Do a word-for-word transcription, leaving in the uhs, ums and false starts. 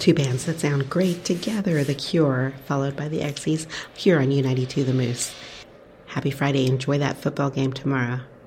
Two bands that sound great together, The Cure, followed by the Exies, here on U ninety-two The Moose. Happy Friday. Enjoy that football game tomorrow.